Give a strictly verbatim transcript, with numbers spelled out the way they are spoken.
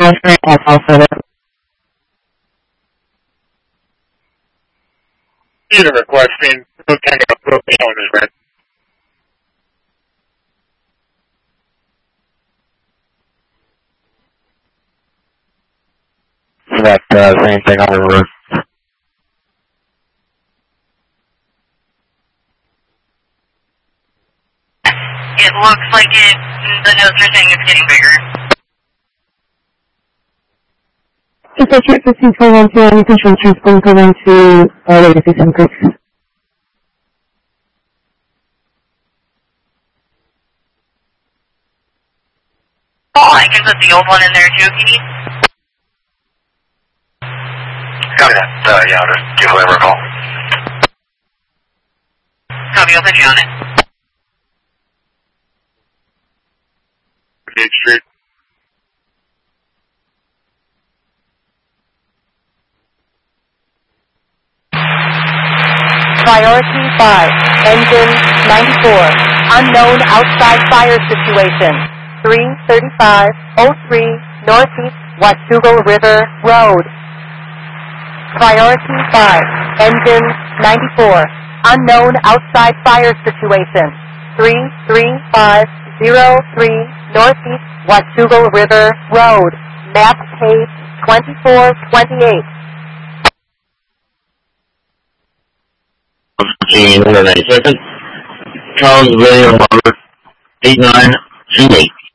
Alfred at Alpha. Unit requesting Lieutenant propane is red. That uh, same thing on the roof. It looks like it, the notes are saying it's getting bigger. Dispatcher fifteen four one two, any control transport going to uh, Legacy Sun Creek. Oh, I can put the old one in there too if you need. Copy that. Uh, yeah, I'll just give Labor a call. Copy, I'll put you on it. eighth Street. Priority five, engine ninety-four, unknown outside fire situation, three thirty-five oh three Northeast Washougal River Road. Priority five, engine ninety-four, unknown outside fire situation, three three five oh three Northeast Washougal River Road, map page twenty-four twenty-eight. one ninety-second. Charles William Robert, eight nine two eight.